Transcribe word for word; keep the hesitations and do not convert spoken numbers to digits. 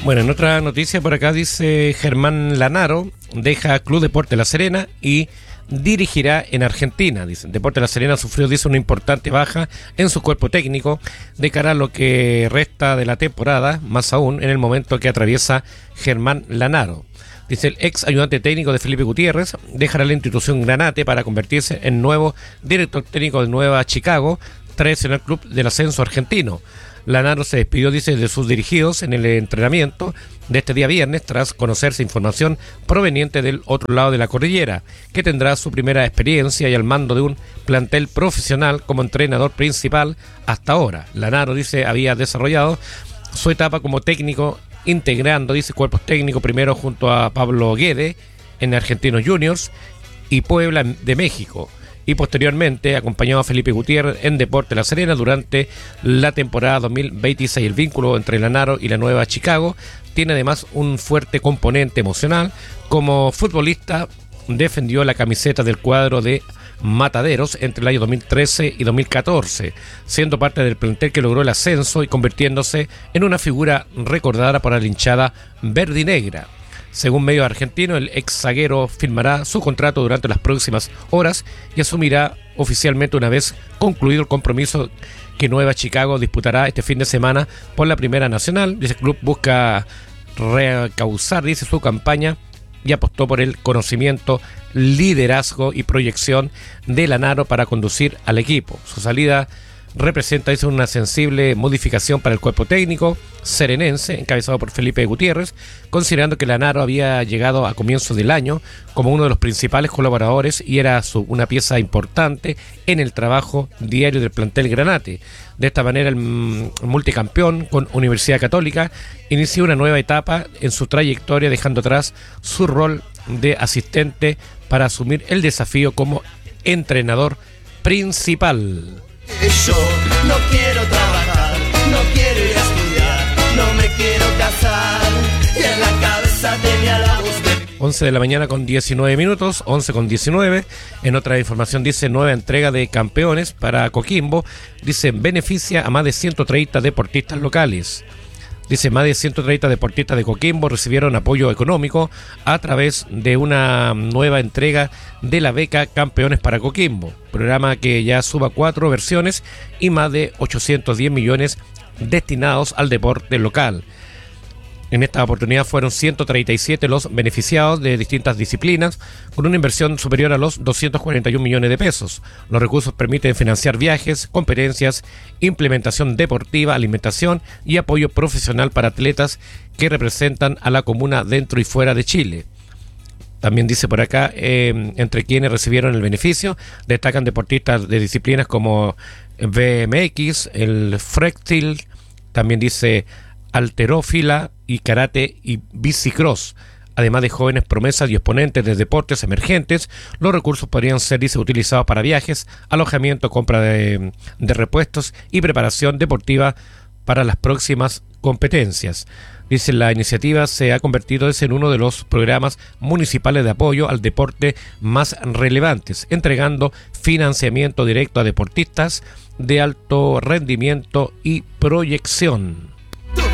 Bueno, en otra noticia por acá dice Germán Lanaro deja Club Deportes La Serena y dirigirá en Argentina. Dice, Deportes La Serena sufrió, dice, una importante baja en su cuerpo técnico de cara a lo que resta de la temporada, más aún en el momento que atraviesa Germán Lanaro. Dice, el ex ayudante técnico de Felipe Gutiérrez dejará la institución Granate para convertirse en nuevo director técnico de Nueva Chicago, tradicional club del ascenso argentino. Lanaro se despidió, dice, de sus dirigidos en el entrenamiento de este día viernes tras conocerse información proveniente del otro lado de la cordillera, que tendrá su primera experiencia y al mando de un plantel profesional como entrenador principal hasta ahora. Lanaro, dice, había desarrollado su etapa como técnico integrando, dice, cuerpos técnicos primero junto a Pablo Guede en Argentinos Juniors y Puebla de México, y posteriormente acompañó a Felipe Gutiérrez en Deportes La Serena durante la temporada dos mil veintiséis. El vínculo entre Lanaro y la Nueva Chicago tiene además un fuerte componente emocional. Como futbolista defendió la camiseta del cuadro de Mataderos entre el año dos mil trece y dos mil catorce, siendo parte del plantel que logró el ascenso y convirtiéndose en una figura recordada por la hinchada verdinegra. Según medios argentinos, el ex zaguero firmará su contrato durante las próximas horas y asumirá oficialmente una vez concluido el compromiso que Nueva Chicago disputará este fin de semana por la Primera Nacional. Ese club busca recauzar, dice, su campaña y apostó por el conocimiento, liderazgo y proyección de Lanaro para conducir al equipo. Su salida representa, dice, una sensible modificación para el cuerpo técnico serenense, encabezado por Felipe Gutiérrez, considerando que Lanaro había llegado a comienzos del año como uno de los principales colaboradores y era su, una pieza importante en el trabajo diario del plantel Granate. De esta manera, el multicampeón con Universidad Católica inició una nueva etapa en su trayectoria, dejando atrás su rol de asistente para asumir el desafío como entrenador principal. Yo no quiero trabajar, no quiero ir a estudiar, no me quiero casar, y en la cabeza tenía la voz de... once de la mañana con diecinueve minutos, once con diecinueve. En otra información dice, nueva entrega de campeones para Coquimbo, dice, beneficia a más de ciento treinta deportistas locales. Dice, más de ciento treinta deportistas de Coquimbo recibieron apoyo económico a través de una nueva entrega de la beca Campeones para Coquimbo, programa que ya suma cuatro versiones y más de ochocientos diez millones destinados al deporte local. En esta oportunidad fueron ciento treinta y siete los beneficiados de distintas disciplinas, con una inversión superior a los doscientos cuarenta y un millones de pesos. Los recursos permiten financiar viajes, competencias, implementación deportiva, alimentación y apoyo profesional para atletas que representan a la comuna dentro y fuera de Chile. También dice por acá, eh, entre quienes recibieron el beneficio, destacan deportistas de disciplinas como B M X, el freestyle, también dice halterófila y karate y bicicross. Además de jóvenes promesas y exponentes de deportes emergentes, los recursos podrían ser, dice, utilizados para viajes, alojamiento, compra de, de repuestos y preparación deportiva para las próximas competencias. Dice, la iniciativa se ha convertido en uno de los programas municipales de apoyo al deporte más relevantes, entregando financiamiento directo a deportistas de alto rendimiento y proyección.